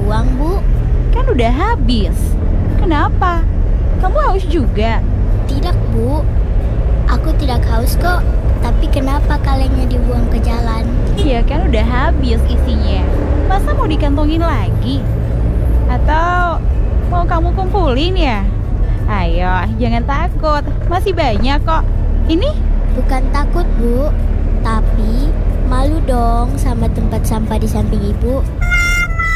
dibuang, Bu. Kan udah habis. Kenapa? Kamu haus juga? Tidak, Bu. Aku tidak haus kok. Tapi kenapa kalengnya dibuang ke jalan? Ya kan udah habis isinya. Masa mau dikantongin lagi? Atau mau kamu kumpulin ya? Ayo, jangan takut. Masih banyak kok. Ini? Bukan takut, Bu. Tapi malu dong sama tempat sampah di samping Ibu.